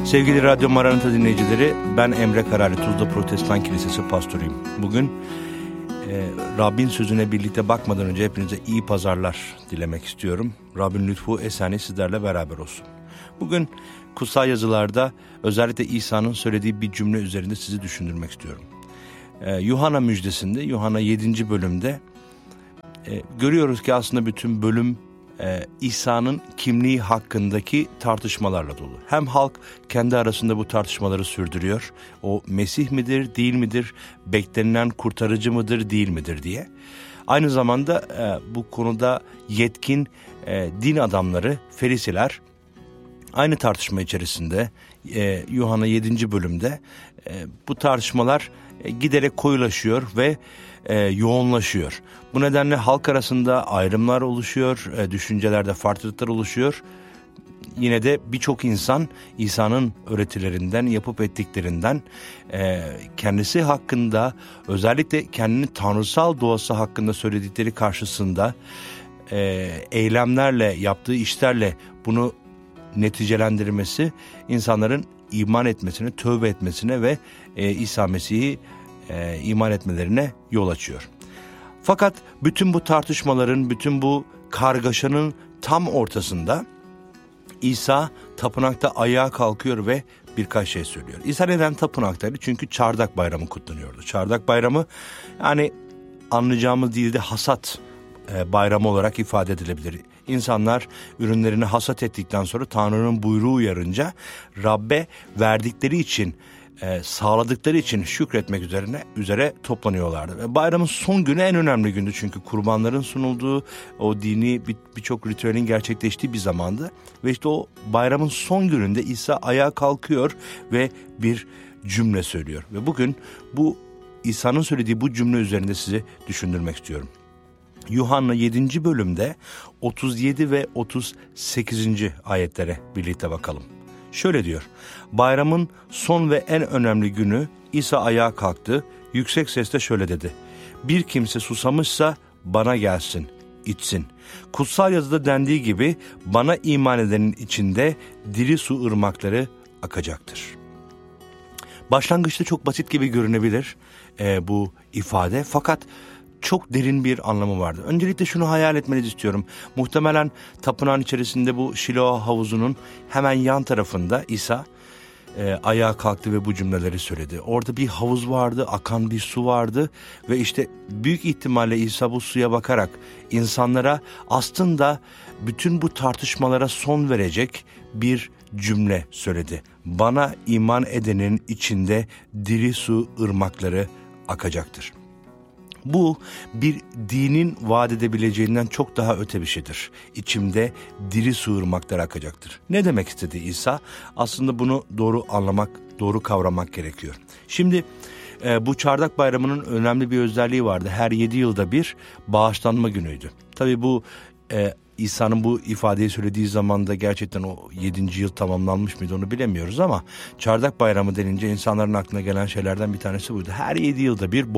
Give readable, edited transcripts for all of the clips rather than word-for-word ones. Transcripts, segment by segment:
Sevgili Radyo Maranata dinleyicileri, ben Emre Karali, Tuzla Protestan Kilisesi pastoruyum. Bugün Rabbin sözüne birlikte bakmadan önce hepinize iyi pazarlar dilemek istiyorum. Rabbin lütfu, eseni sizlerle beraber olsun. Bugün kutsal yazılarda özellikle İsa'nın söylediği bir cümle üzerinde sizi düşündürmek istiyorum. Yuhanna müjdesinde, Yuhanna 7. bölümde görüyoruz ki aslında bütün bölüm İsa'nın kimliği hakkındaki tartışmalarla dolu. Hem halk kendi arasında bu tartışmaları sürdürüyor. O Mesih midir, değil midir, beklenilen kurtarıcı mıdır, değil midir diye. Aynı zamanda bu konuda yetkin din adamları, ferisiler aynı tartışma içerisinde Yuhanna 7. bölümde bu tartışmalar giderek koyulaşıyor ve yoğunlaşıyor. Bu nedenle halk arasında ayrımlar oluşuyor, düşüncelerde farklılıklar oluşuyor. Yine de birçok insan İsa'nın öğretilerinden, yapıp ettiklerinden, kendisi hakkında, özellikle kendini tanrısal doğası hakkında söyledikleri karşısında eylemlerle, yaptığı işlerle bunu neticelendirmesi, insanların iman etmesine, tövbe etmesine ve İsa Mesih'i iman etmelerine yol açıyor. Fakat bütün bu tartışmaların, bütün bu kargaşanın tam ortasında İsa tapınakta ayağa kalkıyor ve birkaç şey söylüyor. İsa neden tapınaktaydı? Çünkü Çardak Bayramı kutlanıyordu. Çardak Bayramı, yani anlayacağımız dilde hasat bayramı olarak ifade edilebilir. İnsanlar ürünlerini hasat ettikten sonra Tanrı'nın buyruğu uyarınca Rabbe verdikleri için, sağladıkları için şükretmek üzere toplanıyorlardı. Ve bayramın son günü en önemli gündü, çünkü kurbanların sunulduğu, o dini birçok ritüelin gerçekleştiği bir zamandı. Ve işte o bayramın son gününde İsa ayağa kalkıyor ve bir cümle söylüyor. Ve bugün bu İsa'nın söylediği bu cümle üzerinde sizi düşündürmek istiyorum. Yuhanna 7. bölümde 37 ve 38. ayetlere birlikte bakalım. Şöyle diyor: bayramın son ve en önemli günü İsa ayağa kalktı, yüksek sesle şöyle dedi: bir kimse susamışsa bana gelsin, içsin. Kutsal yazıda dendiği gibi bana iman edenin içinde diri su ırmakları akacaktır. Başlangıçta çok basit gibi görünebilir bu ifade, fakat çok derin bir anlamı vardı. Öncelikle şunu hayal etmenizi istiyorum. Muhtemelen tapınağın içerisinde bu Şiloah havuzunun hemen yan tarafında İsa ayağa kalktı ve bu cümleleri söyledi. Orada bir havuz vardı, akan bir su vardı ve işte büyük ihtimalle İsa bu suya bakarak insanlara aslında bütün bu tartışmalara son verecek bir cümle söyledi. Bana iman edenin içinde diri su ırmakları akacaktır. Bu bir dinin vaat edebileceğinden çok daha öte bir şeydir. İçimde diri su ırmakları akacaktır. Ne demek istedi İsa? Aslında bunu doğru anlamak, doğru kavramak gerekiyor. Şimdi bu Çardak Bayramı'nın önemli bir özelliği vardı. Her 7 yılda bir bağışlanma günüydü. Tabii bu İsa'nın bu ifadeyi söylediği zaman da gerçekten o 7. yıl tamamlanmış mıydı onu bilemiyoruz, ama Çardak Bayramı denince insanların aklına gelen şeylerden bir tanesi buydu. Her 7 yılda bir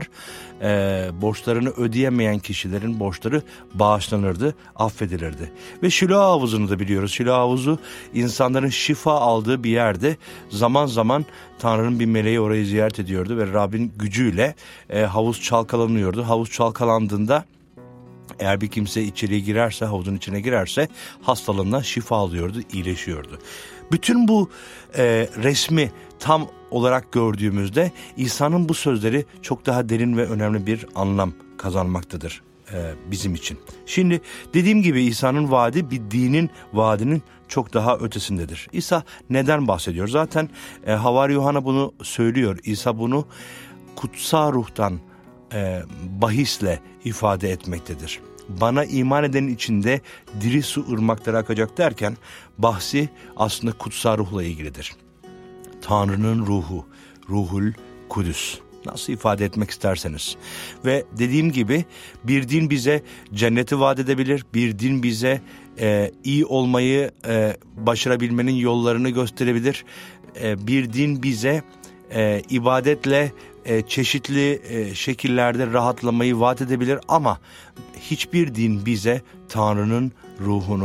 borçlarını ödeyemeyen kişilerin borçları bağışlanırdı, affedilirdi. Ve Şiloah havuzunu da biliyoruz. Şiloah havuzu insanların şifa aldığı bir yerde. Zaman zaman Tanrı'nın bir meleği orayı ziyaret ediyordu ve Rabbin gücüyle havuz çalkalanıyordu. Havuz çalkalandığında eğer bir kimse içeriye girerse, havuzun içine girerse hastalığından şifa alıyordu, iyileşiyordu. Bütün bu resmi tam olarak gördüğümüzde İsa'nın bu sözleri çok daha derin ve önemli bir anlam kazanmaktadır bizim için. Şimdi dediğim gibi İsa'nın vaadi bir dinin vaadinin çok daha ötesindedir. İsa neden bahsediyor? Zaten Havari Yuhanna bunu söylüyor. İsa bunu kutsal ruhtan bahisle ifade etmektedir. Bana iman edenin içinde diri su ırmakları akacak derken bahsi aslında kutsal ruhla ilgilidir. Tanrı'nın ruhu, Ruhul Kudüs, nasıl ifade etmek isterseniz. Ve dediğim gibi bir din bize cenneti vaat edebilir, bir din bize iyi olmayı başarabilmenin yollarını gösterebilir. Bir din bize ibadetle çeşitli şekillerde rahatlamayı vaat edebilir, ama hiçbir din bize Tanrı'nın ruhunu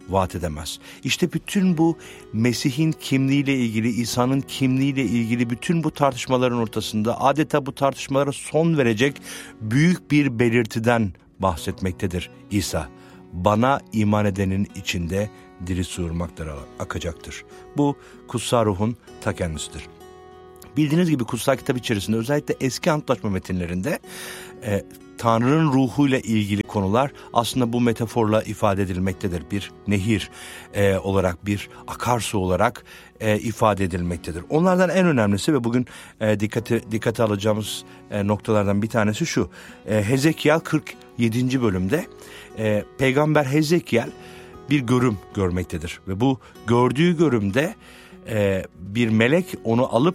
vaat edemez. İşte bütün bu Mesih'in kimliğiyle ilgili, İsa'nın kimliğiyle ilgili bütün bu tartışmaların ortasında adeta bu tartışmalara son verecek büyük bir belirtiden bahsetmektedir İsa. Bana iman edenin içinde diri su ırmakları akacaktır. Bu kutsal ruhun ta kendisidir. Bildiğiniz gibi kutsal kitap içerisinde özellikle eski antlaşma metinlerinde Tanrı'nın ruhuyla ilgili konular aslında bu metaforla ifade edilmektedir. Bir nehir olarak, bir akarsu olarak ifade edilmektedir. Onlardan en önemlisi ve bugün dikkate alacağımız noktalardan bir tanesi şu. Hezekiel 47. bölümde Peygamber Hezekiel bir görüm görmektedir. Ve bu gördüğü görümde bir melek onu alıp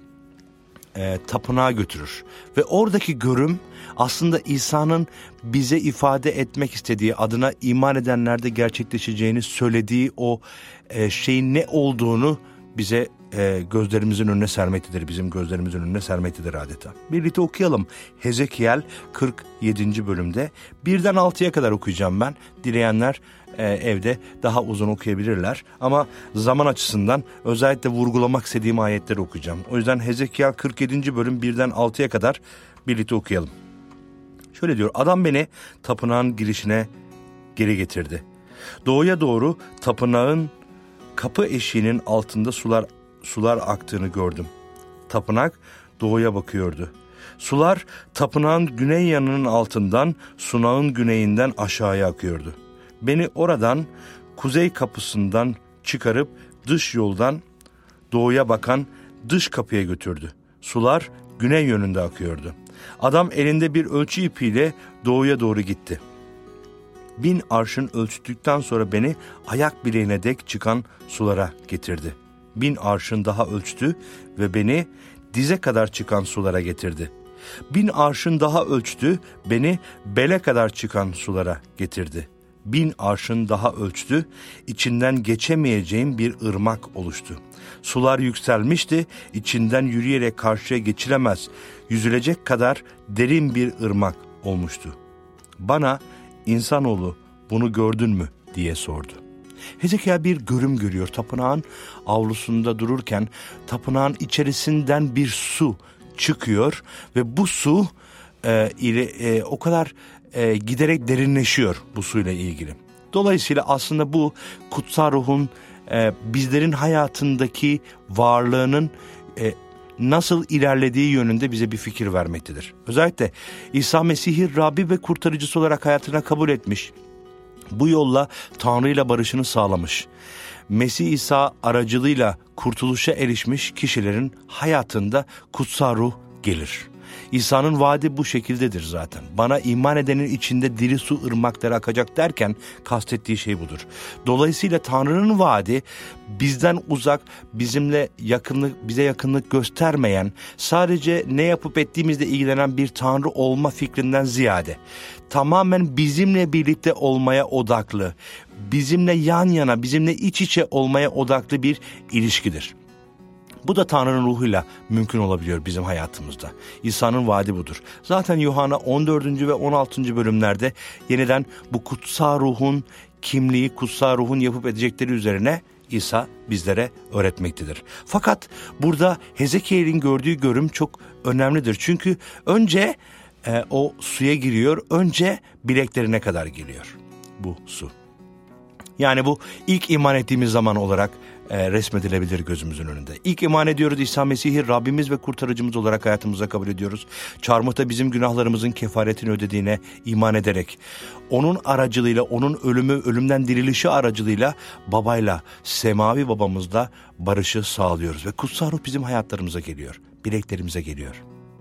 tapınağa götürür. Ve oradaki görüm aslında İsa'nın bize ifade etmek istediği, adına iman edenlerde gerçekleşeceğini söylediği o şeyin ne olduğunu bize gözlerimizin önüne sermektedir. Bizim gözlerimizin önüne sermektedir adeta. Birlikte okuyalım. Hezekiel 47. bölümde 1'den 6'ya kadar okuyacağım ben. Dileyenler evde daha uzun okuyabilirler. Ama zaman açısından özellikle vurgulamak istediğim ayetleri okuyacağım. O yüzden Hezekiel 47. bölüm 1'den 6'ya kadar birlikte okuyalım. Şöyle diyor: Adam beni tapınağın girişine geri getirdi. Doğuya doğru tapınağın kapı eşiğinin altında sular aktığını gördüm. Tapınak doğuya bakıyordu. Sular tapınağın güney yanının altından, sunağın güneyinden aşağıya akıyordu. Beni oradan kuzey kapısından çıkarıp dış yoldan doğuya bakan dış kapıya götürdü. Sular güney yönünde akıyordu. Adam elinde bir ölçü ipiyle doğuya doğru gitti. 1000 arşın ölçtükten sonra beni ayak bileğine dek çıkan sulara getirdi. 1000 arşın daha ölçtü ve beni dize kadar çıkan sulara getirdi. 1000 arşın daha ölçtü, beni bele kadar çıkan sulara getirdi. 1000 arşın daha ölçtü, içinden geçemeyeceğim bir ırmak oluştu. Sular yükselmişti, içinden yürüyerek karşıya geçilemez, yüzülecek kadar derin bir ırmak olmuştu. Bana, insanoğlu, bunu gördün mü diye sordu. Hezekiel bir görüm görüyor. Tapınağın avlusunda dururken tapınağın içerisinden bir su çıkıyor ve bu su ile o kadar giderek derinleşiyor bu suyla ilgili. Dolayısıyla aslında bu kutsal ruhun bizlerin hayatındaki varlığının nasıl ilerlediği yönünde bize bir fikir vermektedir. Özellikle İsa Mesih'i Rabbi ve kurtarıcısı olarak hayatına kabul etmiş, bu yolla Tanrı ile barışını sağlamış, Mesih İsa aracılığıyla kurtuluşa erişmiş kişilerin hayatında kutsal ruh gelir. İsa'nın vaadi bu şekildedir zaten. Bana iman edenin içinde diri su ırmakları akacak derken kastettiği şey budur. Dolayısıyla Tanrı'nın vaadi bizden uzak, bize yakınlık göstermeyen, sadece ne yapıp ettiğimizle ilgilenen bir Tanrı olma fikrinden ziyade tamamen bizimle birlikte olmaya odaklı, bizimle yan yana, bizimle iç içe olmaya odaklı bir ilişkidir. Bu da Tanrı'nın ruhuyla mümkün olabiliyor bizim hayatımızda. İsa'nın vaadi budur. Zaten Yuhanna 14. ve 16. bölümlerde yeniden bu kutsal ruhun kimliği, kutsal ruhun yapıp edecekleri üzerine İsa bizlere öğretmektedir. Fakat burada Hezekiel'in gördüğü görüm çok önemlidir. Çünkü önce o suya giriyor, önce bileklerine kadar geliyor bu su. Yani bu ilk iman ettiğimiz zaman olarak resmedilebilir gözümüzün önünde. İlk iman ediyoruz, İsa Mesih'i Rabbimiz ve kurtarıcımız olarak hayatımıza kabul ediyoruz. Çarmıhta bizim günahlarımızın kefaretini ödediğine iman ederek, onun aracılığıyla, onun ölümden dirilişi aracılığıyla babayla, semavi babamızla barışı sağlıyoruz. Ve kutsal ruh bizim hayatlarımıza geliyor, bileklerimize geliyor.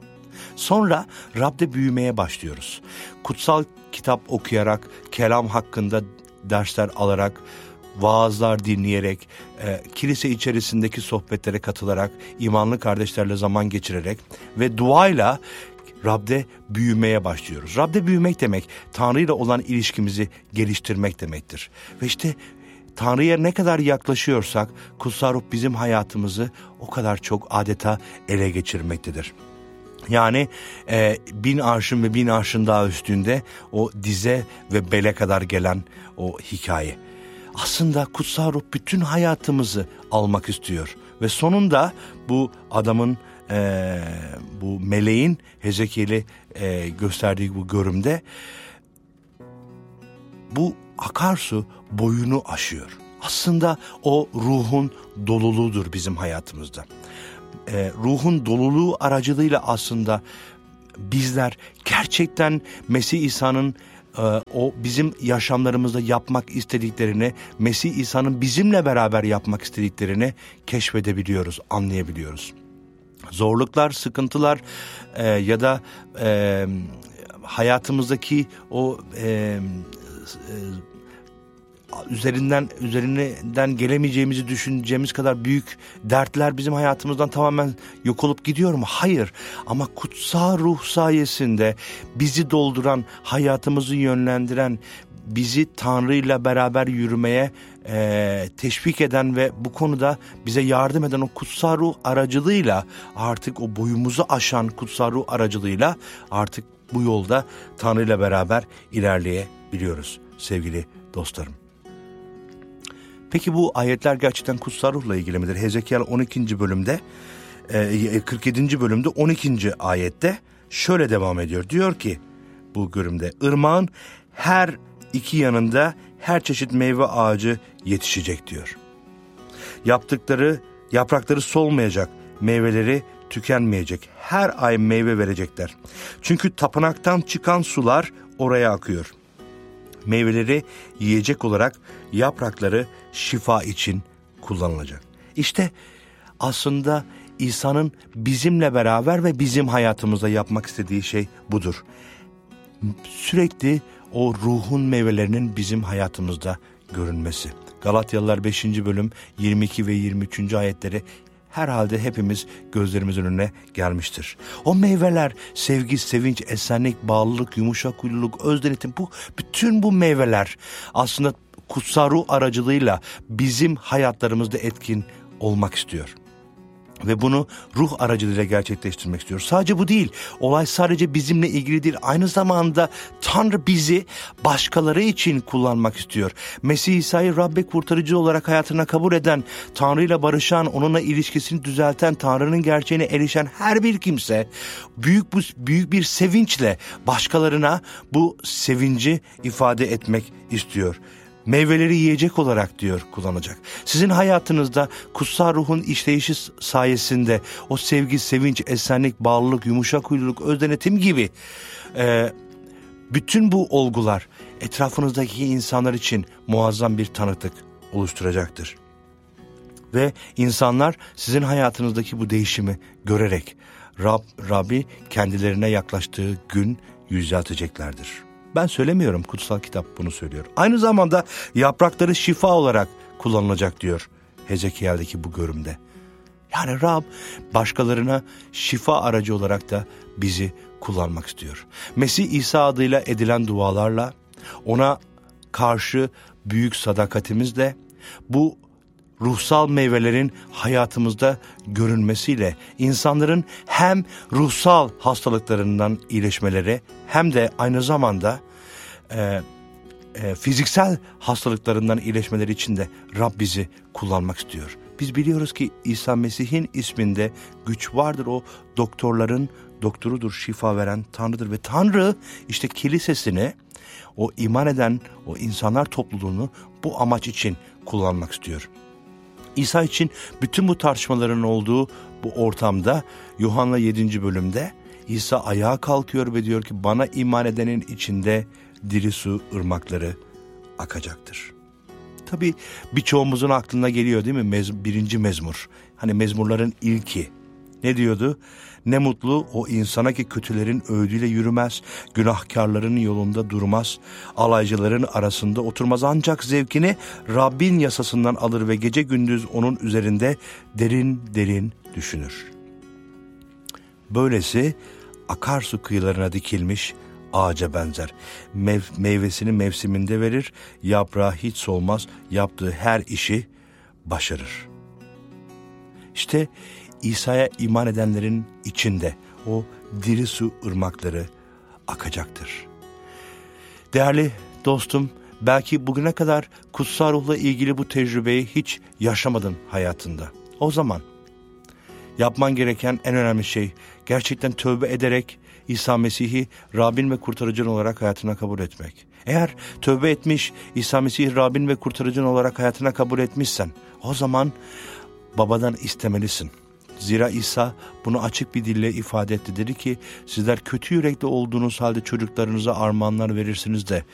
Sonra Rab'de büyümeye başlıyoruz. Kutsal kitap okuyarak, kelam hakkında dersler alarak, vaazlar dinleyerek, kilise içerisindeki sohbetlere katılarak, imanlı kardeşlerle zaman geçirerek ve duayla Rab'de büyümeye başlıyoruz. Rab'de büyümek demek, Tanrı ile olan ilişkimizi geliştirmek demektir. Ve işte Tanrı'ya ne kadar yaklaşıyorsak, kutsal ruh bizim hayatımızı o kadar çok adeta ele geçirmektedir. Yani 1000 arşın ve 1000 arşın daha üstünde o dize ve bele kadar gelen o hikaye. Aslında kutsal ruh bütün hayatımızı almak istiyor. Ve sonunda bu adamın, bu meleğin Hezekiel'e gösterdiği bu görümde bu akarsu boyunu aşıyor. Aslında o ruhun doluluğudur bizim hayatımızda. Ruhun doluluğu aracılığıyla aslında bizler gerçekten Mesih İsa'nın o bizim yaşamlarımızda yapmak istediklerini, Mesih İsa'nın bizimle beraber yapmak istediklerini keşfedebiliyoruz, anlayabiliyoruz. Zorluklar, sıkıntılar ya da hayatımızdaki o üzerinden gelemeyeceğimizi düşüneceğimiz kadar büyük dertler bizim hayatımızdan tamamen yok olup gidiyor mu? Hayır. Ama kutsal ruh sayesinde bizi dolduran, hayatımızı yönlendiren, bizi Tanrı ile beraber yürümeye teşvik eden ve bu konuda bize yardım eden o kutsal ruh aracılığıyla, artık o boyumuzu aşan kutsal ruh aracılığıyla artık bu yolda Tanrı ile beraber ilerleyebiliyoruz sevgili dostlarım. Peki bu ayetler gerçekten kutsal ruhla ilgili midir? Hezekiel 12. bölümde 47. bölümde 12. ayette şöyle devam ediyor. Diyor ki bu görümde, ırmağın her iki yanında her çeşit meyve ağacı yetişecek diyor. Yaprakları solmayacak, meyveleri tükenmeyecek. Her ay meyve verecekler. Çünkü tapınaktan çıkan sular oraya akıyor. Meyveleri yiyecek olarak, yaprakları şifa için kullanılacak. İşte aslında İsa'nın bizimle beraber ve bizim hayatımızda yapmak istediği şey budur. Sürekli o ruhun meyvelerinin bizim hayatımızda görünmesi. Galatyalılar 5. bölüm 22 ve 23. ayetleri herhalde hepimiz gözlerimizin önüne gelmiştir. O meyveler sevgi, sevinç, esenlik, bağlılık, yumuşak huyluluk, özdenetim, bütün bu meyveler aslında kutsal ruh aracılığıyla bizim hayatlarımızda etkin olmak istiyor. Ve bunu ruh aracılığıyla gerçekleştirmek istiyor. Sadece bu değil. Olay sadece bizimle ilgili değil. Aynı zamanda Tanrı bizi başkaları için kullanmak istiyor. Mesih İsa'yı Rab ve kurtarıcı olarak hayatına kabul eden, Tanrı ile barışan, onunla ilişkisini düzelten, Tanrı'nın gerçeğine erişen her bir kimse büyük bir sevinçle başkalarına bu sevinci ifade etmek istiyor. Meyveleri yiyecek olarak diyor kullanacak. Sizin hayatınızda kutsal ruhun işleyişi sayesinde o sevgi, sevinç, esenlik, bağlılık, yumuşak huyluluk, özdenetim gibi bütün bu olgular etrafınızdaki insanlar için muazzam bir tanıklık oluşturacaktır. Ve insanlar sizin hayatınızdaki bu değişimi görerek Rabbi kendilerine yaklaştığı gün yücelteceklerdir. Ben söylemiyorum, kutsal kitap bunu söylüyor. Aynı zamanda yaprakları şifa olarak kullanılacak diyor Hezekiel'deki bu görümde. Yani Rab başkalarına şifa aracı olarak da bizi kullanmak istiyor. Mesih İsa adıyla edilen dualarla, ona karşı büyük sadakatimizle, bu ruhsal meyvelerin hayatımızda görünmesiyle insanların hem ruhsal hastalıklarından iyileşmeleri hem de aynı zamanda fiziksel hastalıklarından iyileşmeleri için de Rab bizi kullanmak istiyor. Biz biliyoruz ki İsa Mesih'in isminde güç vardır. O doktorların doktorudur, şifa veren Tanrı'dır ve Tanrı işte kilisesini, o iman eden o insanlar topluluğunu bu amaç için kullanmak istiyor. İsa için bütün bu tartışmaların olduğu bu ortamda Yuhanna 7. bölümde İsa ayağa kalkıyor ve diyor ki bana iman edenin içinde diri su ırmakları akacaktır. Tabii birçoğumuzun aklına geliyor değil mi? Birinci mezmur. Hani mezmurların ilki. Ne diyordu? Ne mutlu o insana ki kötülerin öğüdüyle yürümez, günahkarların yolunda durmaz, alaycıların arasında oturmaz, ancak zevkini Rabbin yasasından alır ve gece gündüz onun üzerinde derin derin düşünür. Böylesi akarsu kıyılarına dikilmiş ağaca benzer. Meyvesini mevsiminde verir, yaprağı hiç solmaz, yaptığı her işi başarır. İşte İsa'ya iman edenlerin içinde o diri su ırmakları akacaktır. Değerli dostum, Belki bugüne kadar kutsal ruhla ilgili bu tecrübeyi hiç yaşamadın hayatında. O zaman yapman gereken en önemli şey gerçekten tövbe ederek İsa Mesih'i Rabbin ve kurtarıcın olarak hayatına kabul etmek. Eğer tövbe etmiş, İsa Mesih'i Rabbin ve kurtarıcın olarak hayatına kabul etmişsen, o zaman babadan istemelisin. Zira İsa bunu açık bir dille ifade etti. Dedi ki, sizler kötü yürekli olduğunuz halde çocuklarınıza armağanlar verirsiniz de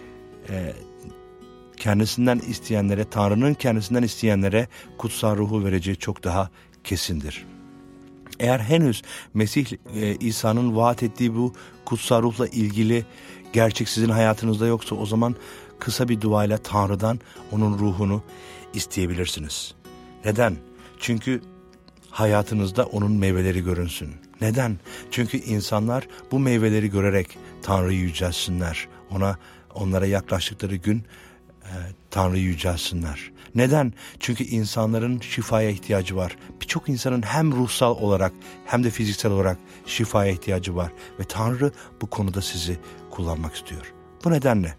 kendisinden isteyenlere, Tanrı'nın kendisinden isteyenlere kutsal ruhu vereceği çok daha kesindir. Eğer henüz Mesih İsa'nın vaat ettiği bu kutsal ruhla ilgili gerçek sizin hayatınızda yoksa, o zaman kısa bir duayla Tanrı'dan onun ruhunu isteyebilirsiniz. Neden? Çünkü hayatınızda onun meyveleri görünsün. Neden? Çünkü insanlar bu meyveleri görerek Tanrı'yı yücelsinler. Onlara yaklaştıkları gün Tanrı'yı yücelsinler. Neden? Çünkü insanların şifaya ihtiyacı var. Birçok insanın hem ruhsal olarak hem de fiziksel olarak şifaya ihtiyacı var. Ve Tanrı bu konuda sizi kullanmak istiyor. Bu nedenle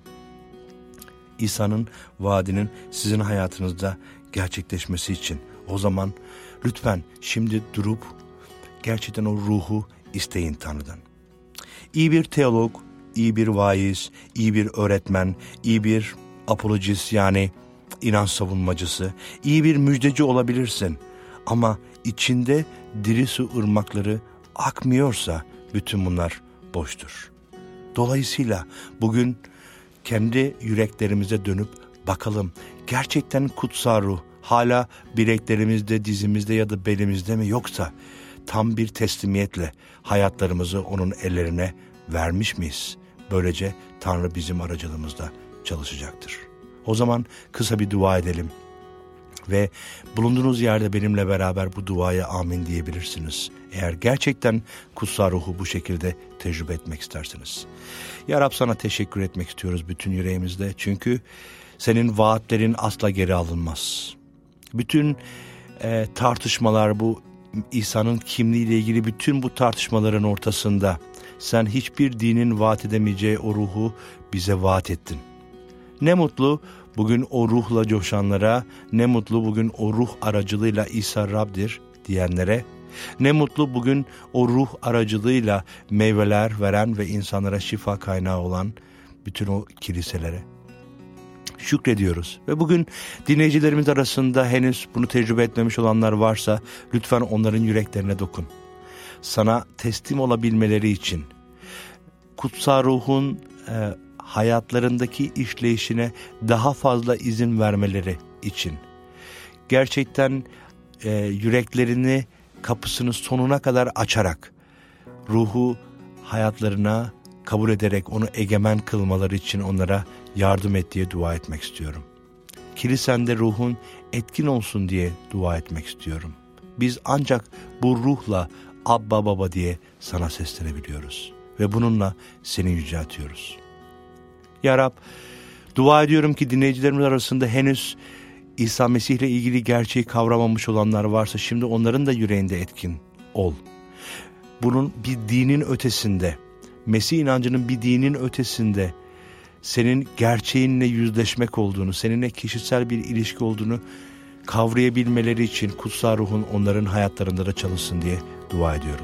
İsa'nın vaadinin sizin hayatınızda gerçekleşmesi için o zaman lütfen şimdi durup gerçekten o ruhu isteyin Tanrı'dan. İyi bir teolog, iyi bir vaiz, iyi bir öğretmen, iyi bir apologist yani inanç savunmacısı, iyi bir müjdeci olabilirsin. Ama içinde diri su ırmakları akmıyorsa bütün bunlar boştur. Dolayısıyla bugün kendi yüreklerimize dönüp bakalım, gerçekten kutsal ruh hala bileklerimizde, dizimizde ya da belimizde mi, yoksa tam bir teslimiyetle hayatlarımızı onun ellerine vermiş miyiz? Böylece Tanrı bizim aracılığımızda çalışacaktır. O zaman kısa bir dua edelim ve bulunduğunuz yerde benimle beraber bu duaya amin diyebilirsiniz. Eğer gerçekten kutsal ruhu bu şekilde tecrübe etmek isterseniz. Ya Rab, sana teşekkür etmek istiyoruz bütün yüreğimizle. Çünkü senin vaatlerin asla geri alınmaz. Bütün tartışmalar, bu İsa'nın kimliğiyle ilgili bütün bu tartışmaların ortasında sen hiçbir dinin vaat edemeyeceği o ruhu bize vaat ettin. Ne mutlu bugün o ruhla coşanlara, ne mutlu bugün o ruh aracılığıyla İsa Rab'dir diyenlere, ne mutlu bugün o ruh aracılığıyla meyveler veren ve insanlara şifa kaynağı olan bütün o kiliselere şükrediyoruz. Ve bugün dinleyicilerimiz arasında henüz bunu tecrübe etmemiş olanlar varsa lütfen onların yüreklerine dokun. Sana teslim olabilmeleri için, kutsal ruhun hayatlarındaki işleyişine daha fazla izin vermeleri için, gerçekten yüreklerini, kapısını sonuna kadar açarak ruhu hayatlarına kabul ederek onu egemen kılmaları için onlara yardım et diye dua etmek istiyorum. Kilisende ruhun etkin olsun diye dua etmek istiyorum. Biz ancak bu ruhla Abba Baba diye sana seslenebiliyoruz ve bununla seni yüceltiyoruz. Ya Rab, dua ediyorum ki dinleyicilerimiz arasında henüz İsa Mesih ile ilgili gerçeği kavramamış olanlar varsa şimdi onların da yüreğinde etkin ol. Bunun bir dinin ötesinde, Mesih inancının bir dinin ötesinde senin gerçeğinle yüzleşmek olduğunu, seninle kişisel bir ilişki olduğunu kavrayabilmeleri için kutsal ruhun onların hayatlarında da çalışsın diye dua ediyorum.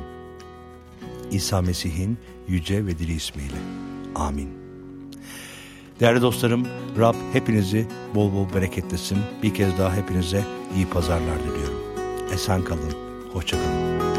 İsa Mesih'in yüce ve diri ismiyle. Amin. Değerli dostlarım, Rab hepinizi bol bol bereketlesin. Bir kez daha hepinize iyi pazarlar diliyorum. Esen kalın, hoşça kalın.